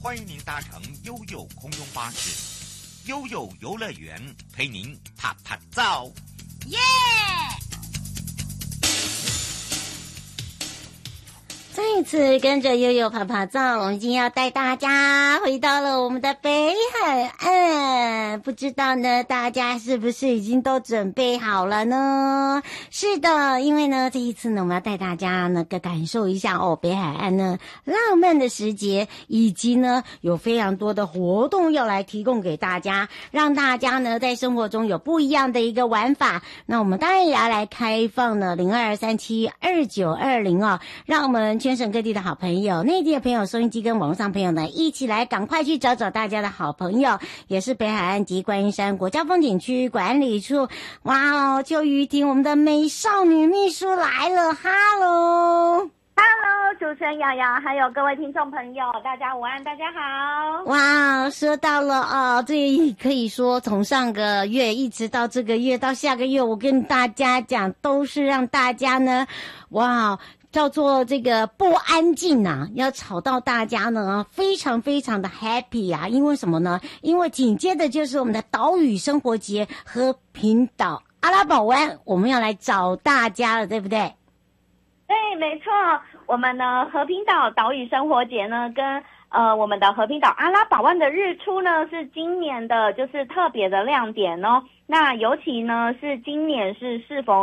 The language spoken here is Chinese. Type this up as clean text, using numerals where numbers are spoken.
欢迎您搭乘悠悠空中巴士，悠悠游乐园陪您啪啪照， 耶！再一次跟着悠悠啪啪照，我们今天要带大家回到了我们的北海岸。不知道呢，大家是不是已经都准备好了呢？是的，因为呢，这一次呢，我们要带大家呢感受一下北海岸呢浪漫的时节，以及呢有非常多的活动要来提供给大家，让大家呢在生活中有不一样的一个玩法。那我们当然也要来开放呢02372920让我们全省各地的好朋友、内地的朋友、收音机跟网络上朋友呢，一起来赶快去找找大家的好朋友，也是北海岸及观音山国家风景区管理处。哇哦，邱瑜婷，我们的美少女秘书来了，哈喽。 Hello， 主持人瑶瑶，还有各位听众朋友，大家午安，大家好。 哇，说到了这可以说从上个月一直到这个月到下个月，我跟大家讲，都是让大家呢，哇，叫做这个不安静啊，要吵到大家呢非常非常的 happy 啊。因为什么呢？因为紧接着就是我们的岛屿生活节和平岛阿拉堡湾，我们要来找大家了，对不对？ 对，没错，我们呢和平岛岛屿生活节呢跟我们的和平岛阿拉堡湾的日出呢是今年的就是特别的亮点哦。那尤其呢是今年是适逢